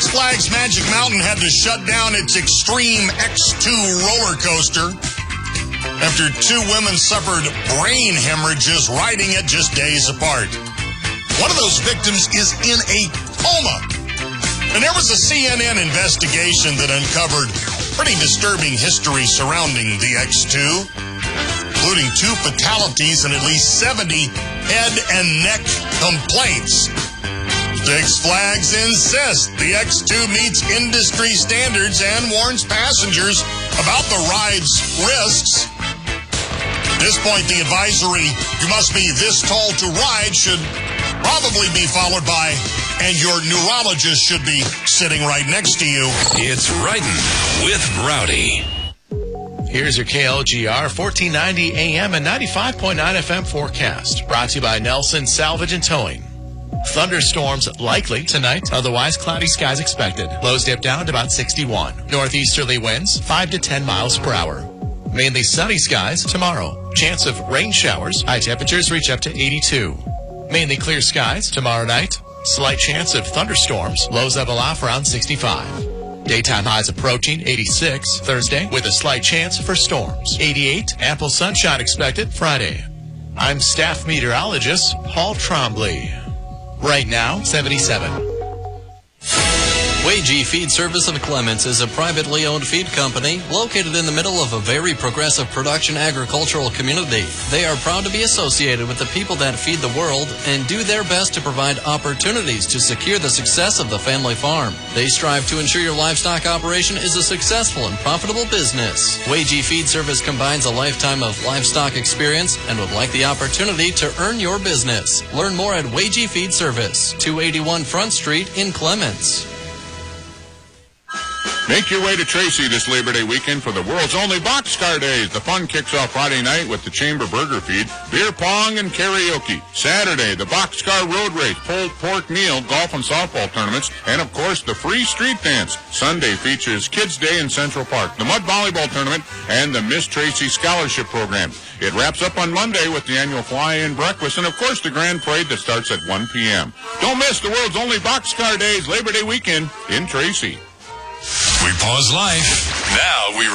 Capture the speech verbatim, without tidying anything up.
Six Flags Magic Mountain had to shut down its Extreme X two roller coaster after two women suffered brain hemorrhages riding it just days apart. One of those victims is in a coma. And there was a C N N investigation that uncovered pretty disturbing history surrounding the X two, including two fatalities and at least seventy head and neck complaints. Six Flags insists the X two meets industry standards and warns passengers about the ride's risks. At this point, the advisory, you must be this tall to ride, should probably be followed by, and your neurologist should be sitting right next to you. It's Riding with Rowdy. Here's your K L G R fourteen ninety A M and ninety-five point nine F M forecast. Brought to you by Nelson Salvage and Towing. Thunderstorms likely tonight, otherwise cloudy skies expected. Lows dip down to about sixty-one. Northeasterly winds five to ten miles per hour. Mainly sunny skies tomorrow. Chance of rain showers. High temperatures reach up to eighty-two. Mainly clear skies tomorrow night. Slight chance of thunderstorms. Lows level off around sixty-five. Daytime highs approaching eighty-six Thursday with a slight chance for storms. eighty-eight, ample sunshine expected Friday. I'm staff meteorologist Paul Trombley. Right now, seventy-seven. Wagee Feed Service of Clements is a privately owned feed company located in the middle of a very progressive production agricultural community. They are proud to be associated with the people that feed the world and do their best to provide opportunities to secure the success of the family farm. They strive to ensure your livestock operation is a successful and profitable business. Wagee Feed Service combines a lifetime of livestock experience and would like the opportunity to earn your business. Learn more at Wagee Feed Service, two eighty-one Front Street in Clements. Make your way to Tracy this Labor Day weekend for the world's only Boxcar Days. The fun kicks off Friday night with the Chamber Burger Feed, beer pong, and karaoke. Saturday, the Boxcar Road Race, pulled pork meal, golf and softball tournaments, and of course the free street dance. Sunday features Kids Day in Central Park, the Mud Volleyball Tournament, and the Miss Tracy Scholarship Program. It wraps up on Monday with the annual fly-in breakfast and of course the grand parade that starts at one p.m. Don't miss the world's only Boxcar Days Labor Day weekend in Tracy. We pause life. Now we